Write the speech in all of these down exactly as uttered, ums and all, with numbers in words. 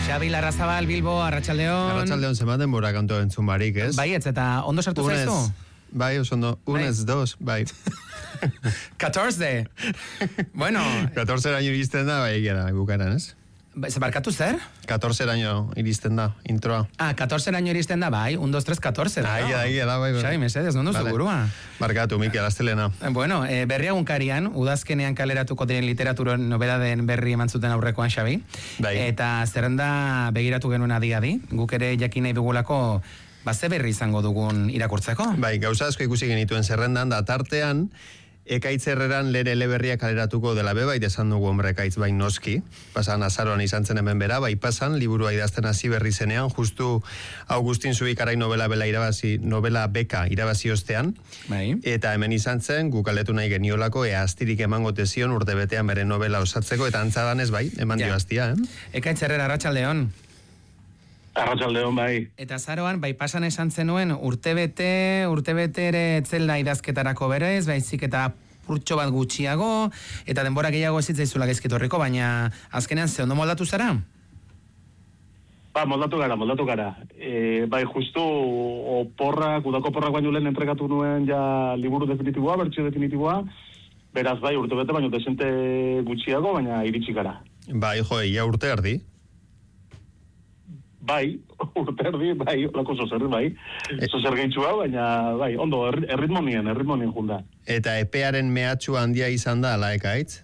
Xabi Larrazabal, Bilbo, Arratsaldeon. Arratsaldeon zematen bora kanto entzun barik, ez? Bai, ez eta ondo sartu zaizu? Bai, oso ondo. Unez, dos, bai. catorce. Bueno. catorce eraino iristen da, bai, gara, bukaran, ez? Zebarkatu zer? catorce eraino iristen da, introa. Ah, catorce eraino iristen da, bai, un, dos, tres, catorce da. Ai, ai, da, bai, bai. Xabi, mesedez, non duzu burua? Barkatu, Mikel, astelena. Bueno, eh, berri egunkarian, udazkenean kaleratuko diren literaturen nobedaden berri eman zuten aurrekoan, Xabi. Bai. Eta zerrenda begiratu genuen adi-adi, guk ere jakin nahi dugulako, ba, ze berri izango dugun irakurtzeko? Bai, gauza asko ikusi genituen zerrendan, da tartean, Ekaitz Herreran lere eleberria kaleratuko dela be, bai, desan dugu hombre ekaitz bain noski. Pasan azaroan izan zen hemen bera, bai pasan, liburua idazten hasi berri zenean, justu Agustin Zubikarai novela bela irabazi, novela beka irabazi ostean. Bai. Eta hemen izan zen, guk aletu nahi geniolako, ea astirik emango tezion urte betean bere novela osatzeko, eta antzadanez bai, eman dio astia, eh? Ekaitz Herrera, Arratsaldeon. Arratsaldeon, bai. Eta zaroan, bai pasan esan zenuen, urtebete, urtebete ere etzela idazketarako berez, baizik eta purtxo bat gutxiago, eta denbora gehiago ez zitzaizula gaizkitorriko, baina azkenean ze ondo moldatu zara? Ba, moldatu gara, moldatu gara. E, bai, justu, oporrak, udako porrak baino lehen entregatu nuen ja liburu definitiboa, bertsio definitiboa, beraz, bai, urtebete baino desente gutxiago, baina iritsi gara. Bai, jo, ia urte erdi. Bai, urte erdi, bai, olako zozer, bai. Zozer gehitxua, baina, bai, ondo, erritmo nien, erritmo nien junda. Eta epearen mehatxua handia izan da, ala ekaitz?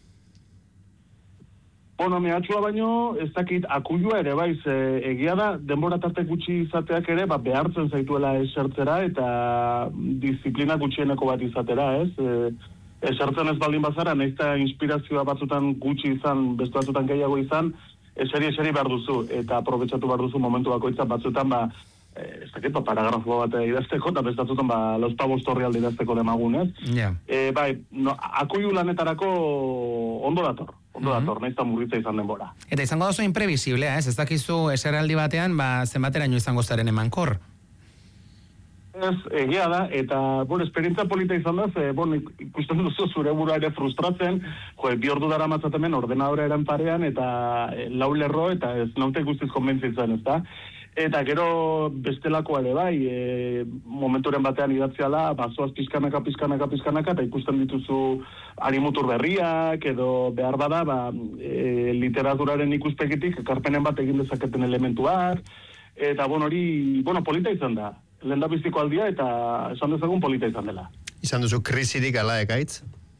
Bueno, mehatxua baino, ez dakit, akuilua ere, bai, ze, egia da, denbora tarte gutxi izateak ere, ba, behartzen zaituela esertzera, eta disiplina gutxieneko bat izatera, ez? E, esertzen ez baldin bazara, nahiz eta inspirazioa batzutan gutxi izan, beste batzutan gehiago izan, eseri eseri behar duzu, eta aprobetsatu behar duzu momentu bakoitza batzutan, ba, ez dakit, ba, paragrafo bat idazteko, eta bestatzutan, ba, lauzpa bostorri alde idazteko demagunez. Yeah. E, bai, no, akuilu lanetarako ondo dator, ondo mm-hmm. dator, nahiz eta murritza izan denbora. Eta izango da oso imprevisiblea, ez? Ez dakizu eseraldi batean, ba, zenbateraino izango zaren emankor? Ez, egia da, eta, bon, esperientzia polita izan da, ze, bon, ikusten duzu zure burua ere frustratzen, jo, bi ordu dara matzatemen ordenadorearen parean, eta e, lau lerro, eta ez naute guztiz konbentzitzen, ez da? Eta gero bestelako ere bai, e, momenturen batean idatziala, bazoaz pizkanaka, pizkanaka, pizkanaka, eta ikusten dituzu harimutur berriak, edo behar bada, ba, e, literaturaren ikuspegitik, ekarpenen bat egin dezaketen elementuak, eta, bon, hori, bueno, polita izan da. Lehendabiziko aldia eta esan dezagun polita izan dela. Izan duzu krisirik ala ekaitz?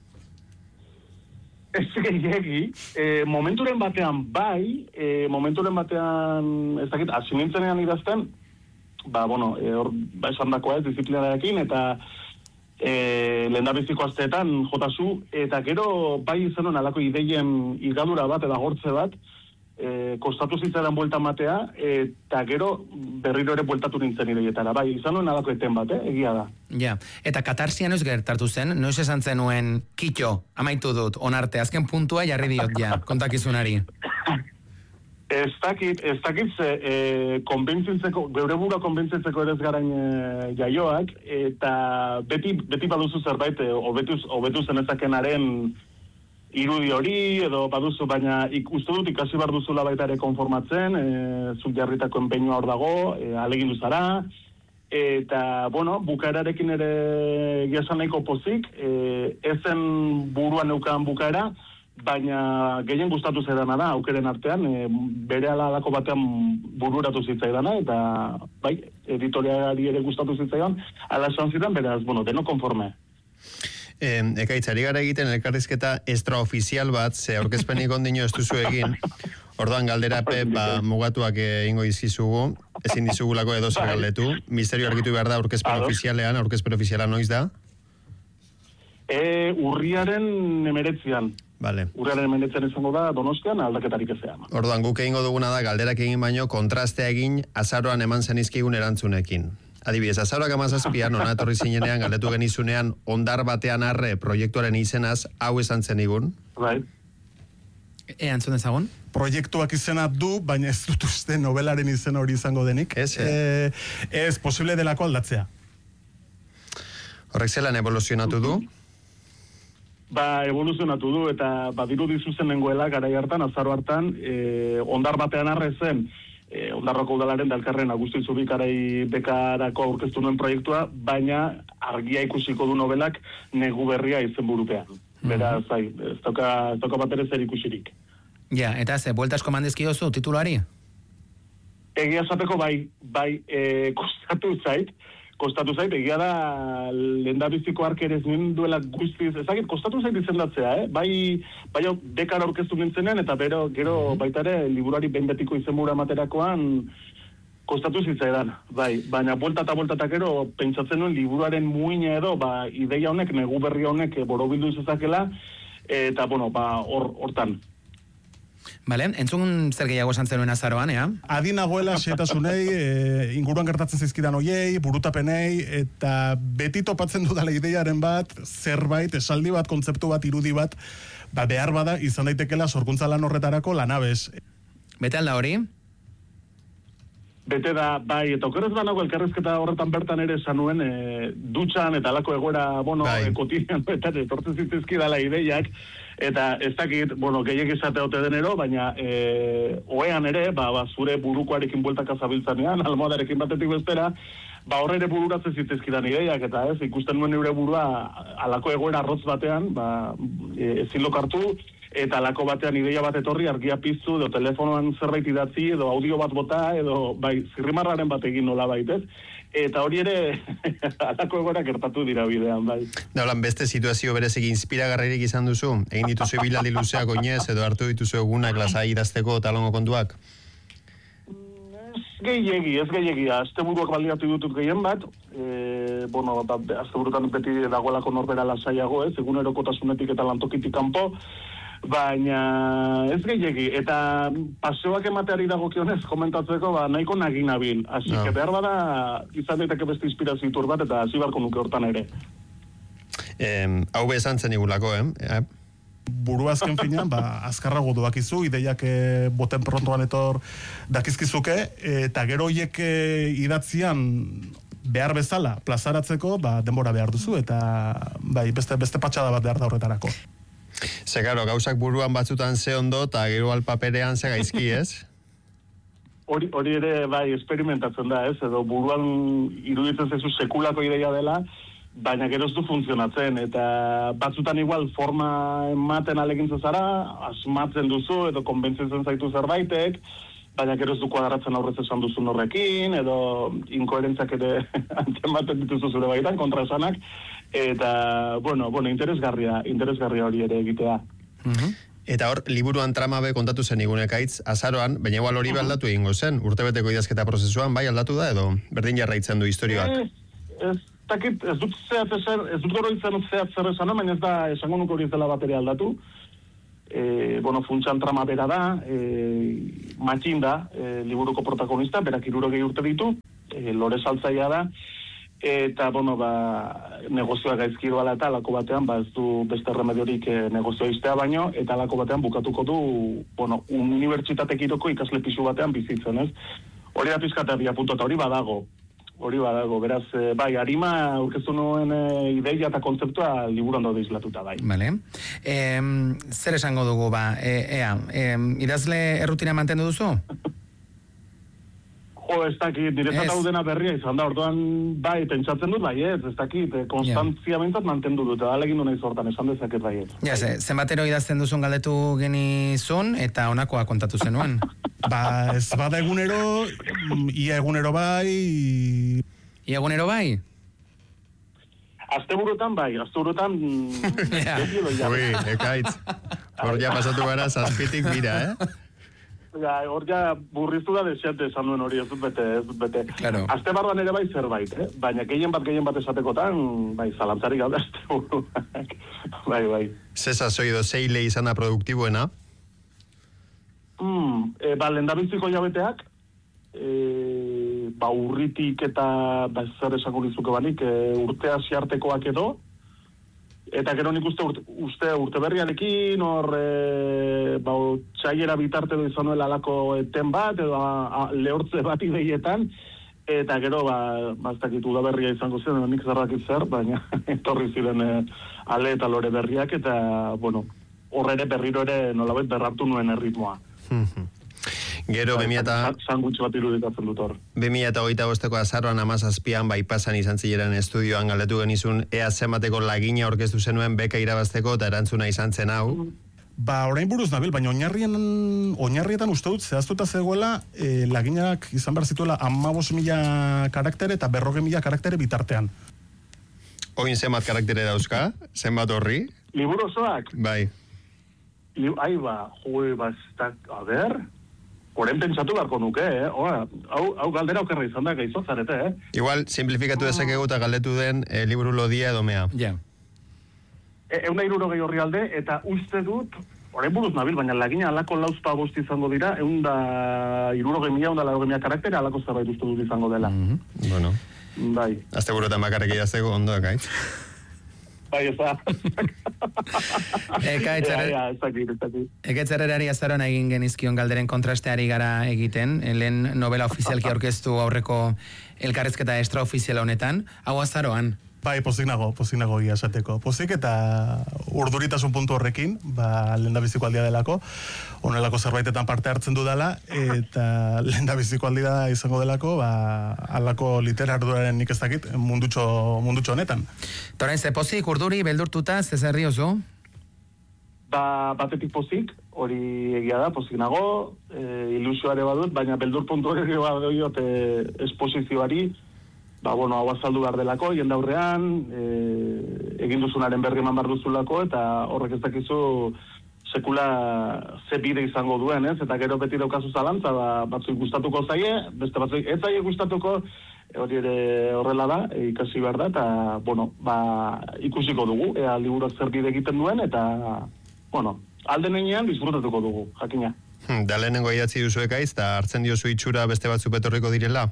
Ez gehiagi, e, momenturen batean bai, e, momenturen batean, ez dakit, hasi nintzenean idazten, ba, bueno, e, hor, ba, esan dakoa ez, disiplinarekin, eta e, lehendabiziko asteetan jotazu, eta gero bai izanon alako ideien igadura bat, eta gortze bat, E, kostatu zitzaren buelta matea, eta gero berriro ere bueltatu nintzen ideietara. Bai, izan nuen alako eten bat, eh? Egia da. Ja, eta katarsia noiz gertartu zen, noiz esan zenuen, kitxo, amaitu dut, onarte, azken puntua jarri diot ja, kontakizunari. Ez dakit, ez dakit ze, e, konbentzintzeko, geure bura konbentzintzeko ere ez garain e, jaioak, eta beti, beti baduzu zerbait, e, obetuz, obetuz zenezakenaren irudi hori, edo baduzu, baina ik, uste dut ikasi behar duzula baita ere konformatzen, e, zuk jarritako enpeinua hor dago, e, alegindu zara, eta, bueno, bukaerarekin ere gehasan nahiko pozik, e, ezen buruan neukan bukaera, baina gehien gustatu zaidana da, aukeren artean, e, bere ala alako batean bururatu zitzaidana, eta, bai, editoriari ere gustatu zitzaidan, ala esan zidan, beraz, bueno, deno konforme. Eh, ekaitz, ari gara egiten elkarrizketa extraofizial bat, ze aurkezpenik ondino ez duzu egin, orduan galderape, ba, mugatuak egingo izkizugu, ezin dizugulako edo zer galdetu, misterio argitu behar da aurkezpen ofizialean, aurkezpen ofiziala noiz da? E, urriaren emeretzian. Vale. Urriaren emeretzian izango da, Donostian, aldaketarik ezean. Orduan, guk egingo duguna da, galderak egin baino, kontrastea egin, azaroan eman zenizkigun erantzunekin. Adibidez, azaroak amazazpian, ona etorri zinenean, galdetu genizunean, ondar batean arre proiektuaren izenaz, hau esan zenigun. Bai. E, antzun ezagun? Proiektuak izena du, baina ez dut uste novelaren izen hori izango denik. Ez, eh? E, ez posible delako aldatzea. Horrek zelan evoluzionatu du? ba, evoluzionatu du, eta badiru dizuzen nengoela, garai hartan, azaro hartan, e, ondar batean arrezen, e, ondarroko udalaren dalkarren Augusto Izubikarai bekarako aurkeztu nuen proiektua, baina argia ikusiko du nobelak negu berria izen burupean. Beraz, zai, ez toka, ez toka bat ere zer ikusirik. Ja, eta ze, buelta asko mandizki dozu tituluari? Egia esateko bai, bai, e, kostatu zait, kostatu zait, egia da lehendabiziko ark ere ez nien duela guztiz, ezagit, kostatu zait izendatzea, eh? Bai, bai, dekara aurkeztu nintzenen, eta bero, gero baita ere, liburuari behin betiko izenbura materakoan, kostatu zitzaidan, bai, baina buelta eta buelta eta gero, pentsatzen nuen liburuaren muina edo, ba, ideia honek, negu berri honek borobildu izazakela, eta, bueno, ba, hor, hortan. Bale, entzun zer gehiago esan zenuen azaroan, ea? Adi nagoela xetasunei, e, inguruan gertatzen zizkidan hoiei, burutapenei, eta beti topatzen dudala ideiaren bat, zerbait, esaldi bat, kontzeptu bat, irudi bat, ba, behar bada izan daitekela sorkuntza lan horretarako lanabez. Bete alda hori? Bete da, bai, eta okerrez banago elkarrezketa horretan bertan ere esan nuen, e, dutxan eta alako egoera, bueno, bai. e, kotidian, eta etortzen zitezkidala ideiak, eta ez dakit, bueno, gehiek izate ote denero, baina e, oean ere, ba, ba, zure burukoarekin bueltaka zabiltzanean, almohadarekin batetik bestera, ba, horre ere bururatzen zitezkidan ideiak, eta ez, ikusten nuen neure burua alako egoera arrotz batean, ba, e, ezin lokartu, eta alako batean ideia bat etorri, argia piztu, edo telefonoan zerbait idatzi, edo audio bat bota, edo bai, zirrimarraren bat egin nola baitez, eta hori ere alako egoera gertatu dira bidean, bai. Daulan, beste situazio bereziki inspiragarririk izan duzu? Egin dituzu bilaldi luzeak oinez, edo hartu dituzu egunak lasai idazteko talongo kontuak? Ez gehiegi, ez gehiegi, asteburuak baliatu ditut gehien bat, e, bueno, ba, asteburutan beti dagoelako norbera lasaiago, ez, egunerokotasunetik eta lantokitik kanpo, baina ez gehiegi, eta paseoak emateari dagokionez komentatzeko, ba, nahiko nagin nabil. Asi, no. behar bada, izan daiteke beste inspirazio itur bat, eta hasi barko nuke hortan ere. Eh, hau be esan zen igulako, eh? eh? Buru azken finean, ba, azkarrago dakizu, ideiak e, boten prontoan etor dakizkizuke, eta gero hoiek e, idatzian behar bezala plazaratzeko, ba, denbora behar duzu, eta bai, beste, beste patxada bat behar da horretarako. Ze, karo, gauzak buruan batzutan ze ondo, eta gero alpaperean ze gaizki, ez? Hori, hori ere, bai, experimentatzen da, ez? Edo buruan iruditzen zezu sekulako ideia dela, baina gero ez du funtzionatzen, eta batzutan igual forma ematen alegintzen zara, asmatzen duzu, edo konbentzitzen zaitu zerbaitek, baina gero ez du kuadratzen aurrez esan duzun horrekin, edo inkoherentzak ere antzematen dituzu zure baitan, kontraesanak, eta, bueno, bueno, interesgarria, interesgarria hori ere egitea. Uh-huh. Eta hor, liburuan trama be kontatu zen igunekaitz, azaroan, baina igual hori uh-huh. aldatu egingo zen, urtebeteko idazketa prozesuan, bai aldatu da, edo berdin jarraitzen du historioak? Ez, ez, takit, ez dut zehat ezer, ez dut goro izan zehat zer esan, baina ez da, esango nuko hori ez dela bat ere aldatu. E, bueno, funtsan trama bera da, e, matxin da, e, liburuko protagonista, berak hirurogei urte ditu, e, lore saltzaia da, eta, bueno, ba, negozioa gaizki doala eta alako batean, ba, ez du beste remediorik e, negozioa iztea baino, eta alako batean bukatuko du, bueno, unibertsitatekiroko ikasle pisu batean bizitzen, ez? Hori da pizkata bia punto, eta hori badago, hori badago, beraz, e, bai, harima aurkeztu nuen e, ideia eta kontzeptua liburuan daude islatuta, bai. Vale. E, zer esango dugu, ba, e, ea, e, idazle errutina mantendu duzu? Jo, ez dakit, niretzat hau dena berria izan da, orduan, bai, pentsatzen dut, bai, ez, ez dakit, konstantzia bentzat mantendu dut, eta alegin du nahi zortan, esan dezaket, bai, ez. Ja, ze, zenbatero idazten duzun galdetu genizun, eta honakoa kontatu zenuen. Ba, ez bada egunero, ia egunero bai... Ia egunero bai? Asteburutan bai, asteburutan... Ja. Ui, ekaitz. Hor ja pasatu gara zazpitik bira, eh? Ja, hor ja burriztu da desiate esan duen hori, ez dut bete, ez dut bete. Claro. Aste barruan ere bai zerbait, eh? Baina gehien bat, gehien bat esatekotan, bai, zalantzarik gabe asteburuak. Bai, bai. Ze sasoi edo zeile izana produktiboena? Hmm, e, ba, lendabiltziko jabeteak, e, ba, urritik eta, ba, zer esango dizuke banik, e, urtea ziartekoak edo, eta gero nik uste urte, uste urte berriarekin, hor, e, ba, txaiera bitarte edo izan nuela alako eten bat, edo a, a, lehortze bat ideietan, eta gero, ba, baztakit udaberria izango zen, nik zerrakit zer, baina etorri ziren e, ale eta lore berriak, eta, bueno, horre ere berriro ere nolabait berrartu nuen erritmoa. Gero, bemiata... Sandwich bat irudikatzen dut hor. Bemiata hogeita bosteko azaroan amazazpian baipasan izan zileran estudioan galdetu genizun, ea zemateko lagina orkestu zenuen beka irabazteko eta erantzuna izan zen hau. Ba, orain buruz nabil, baina oinarrien, oinarrietan uste dut, zehaztuta zegoela, e, laginak izan behar zituela amabos mila karaktere eta berroge mila karaktere bitartean. Oin zenbat karaktere dauzka? Zenbat horri? Liburu osoak? Bai. Li, ai ba, joi, ba, estak, a ber, oren pentsatu beharko nuke, eh? Oa, hau, hau galdera okerra izan da, gaizo zarete, eh? Igual, simplifikatu dezakegu eta galdetu den e, liburu lodia edo mea. Ja. E, euna iruro gehi horri alde, eta uste dut, oren buruz nabil, baina lagina alako lauzpa bosti izango dira, egun da iruro gehi mila, egun da laro gehi mila karaktere, alako zerbait uste dut izango dela. Mm-hmm. Bueno. Bai. Azte buruetan bakarrik idazteko ondo, gaitz? Bai, ez da. Ekaitzerrerari azaroan egin genizkion galderen kontrasteari gara egiten, lehen novela ofizialki aurkeztu aurreko elkarrezketa extraofiziala honetan, hau azaroan. Bai, pozik nago, pozik nago ia esateko. Pozik eta urduritasun puntu horrekin, ba, lehen da biziko aldia delako, honelako zerbaitetan parte hartzen dudala, eta lehen da biziko aldia izango delako, ba, alako literarduraren nik ez dakit, mundutxo, mundutxo honetan. Torain, ze pozik, urduri, beldurtuta, zezerri oso? Ba, batetik pozik, hori egia da, pozik nago, e, ilusioare badut, baina beldur puntu hori badoiot e, esposizioari, ba, bueno, hau azaldu behar delako, jende aurrean, e, egin duzunaren berri eman behar duzulako, eta horrek ez dakizu sekula ze bide izango duen, ez? Eta gero beti daukazu zalantza, ba, batzuk gustatuko zaie, beste batzuk ez zaie gustatuko, e, hori ere horrela da, e, ikasi behar da, eta, bueno, ba, ikusiko dugu, ea liburuak zer bide egiten duen, eta, bueno, alde nenean disfrutatuko dugu, jakina. Hmm, da lehenengo idatzi duzu ekaiz, eta hartzen diozu itxura beste batzu betorriko direla?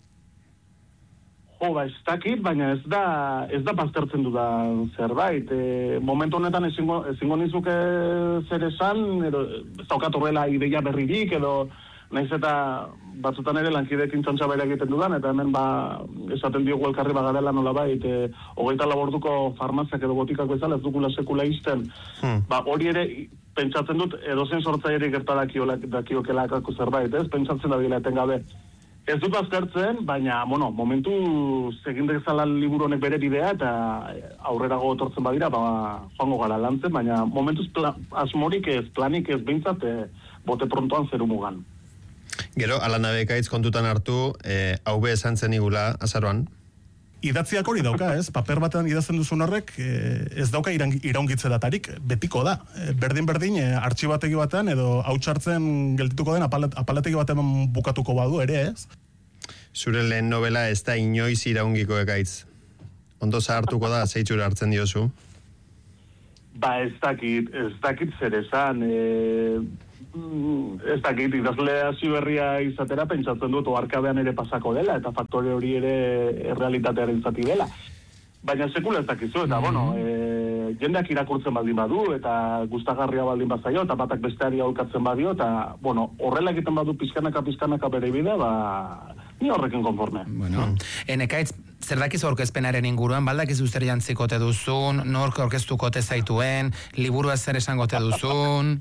Jo, ba, ez dakit, baina ez da, ez da baztertzen dudan zerbait. E, momentu honetan ezingo, ezingo nizuke zer esan, edo, ez daukat horrela ideia berririk, edo nahiz eta batzutan ere lankidekin txantxa bere egiten dudan, eta hemen ba, esaten diogu elkarri bagarela nola bait, e, hogeita laborduko farmaziak edo botikak bezala, ez dukula sekula izten, hmm. ba, hori ere pentsatzen dut, edozen sortzailerik gertadakiokelaako zerbait, ez? Pentsatzen da bila etengabe. Ez dut baztertzen, baina, bueno, momentu segindek zala liburu honek bere bidea, eta aurrerago etortzen badira, ba, joango gara lantzen, baina momentuz asmorik ez, planik ez behintzat, e, bote prontoan zeru mugan. Gero, Alana Bekaitz kontutan hartu, e, hau be esan zen igula, azaroan? Idatziak hori dauka, ez? Paper batean idazten duzun horrek, e, ez dauka iraungitze datarik, betiko da. E, Berdin-berdin, e, artxibategi batean, edo hautsartzen geldituko den apalet, apaletegi batean bukatuko badu ere, ez? Zure lehen novela ez da inoiz iraungiko ekaitz. Ondo zahartuko da, zeitzura hartzen diozu? Ba, ez dakit, ez dakit zer esan, e, ez dakit, idazle hasi berria izatera pentsatzen dut oarkabean ere pasako dela, eta faktore hori ere realitatearen zati dela. Baina sekula ez dakizu, eta, mm-hmm. bueno, e, jendeak irakurtzen baldin badu, eta gustagarria baldin bazaio, eta batak besteari aurkatzen badio, eta, bueno, horrela egiten badu pizkanaka, pizkanaka bere bide, ba, ni horrekin konforme. Bueno, mm. enekaitz, zer dakizu aurkezpenaren inguruan, baldakizu zer jantzikote duzun, nork aurkeztukote zaituen, liburua zer esangote duzun...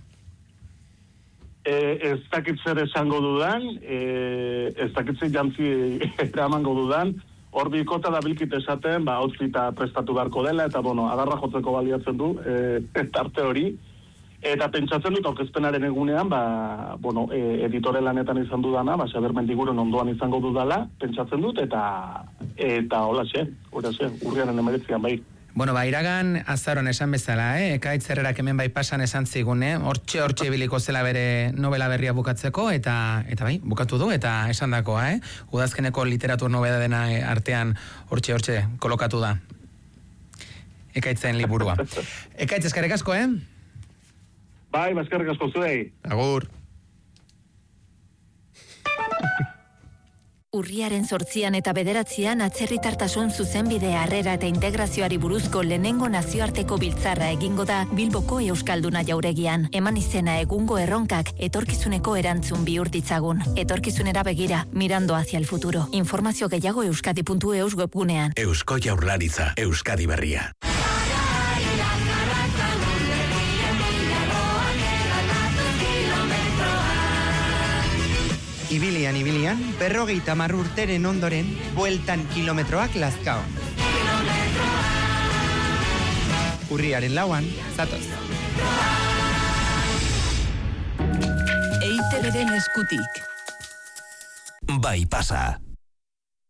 E, ez dakit zer esango dudan, e, ez dakit zer jantzi eramango dudan, hor bikota da bilkit esaten, ba, hautzita prestatu beharko dela, eta, bueno, adarra jotzeko baliatzen du, e, arte hori, eta pentsatzen dut aurkezpenaren egunean, ba, bueno, e, editore lanetan izan dudana, ba, Xaber Mendiguren ondoan izango dudala, pentsatzen dut, eta, eta hola xe, hori xe, urriaren emeretzian bai. Bueno, ba, iragan azaron esan bezala, eh? Ekaitz Herrerak hemen bai pasan esan zigun, eh? Hortxe, hortxe biliko zela bere novela berria bukatzeko, eta, eta bai, bukatu du, eta esan dakoa, eh? Udazkeneko literatur nobeda dena artean hortxe, hortxe kolokatu da. Ekaitzen liburua. Ekaitz, eskerrik asko, eh? Bai, eskerrik asko zuei. Agur. Urriaren zortzian eta bederatzian atzerritartasun zuzenbide harrera eta integrazioari buruzko lehenengo nazioarteko biltzarra egingo da Bilboko Euskalduna jauregian. Eman izena egungo erronkak etorkizuneko erantzun bihur ditzagun. Etorkizunera begira, mirando hacia el futuro. Informazio gehiago euskadi puntu eus webgunean. Eusko Jaurlaritza, Euskadi Berria. Ibilian, ibilian, berrogeita hamar urteren ondoren, bueltan kilometroak lazkaon. Urriaren lauan, zatoz. E I Te Beren eskutik. Bai pasa.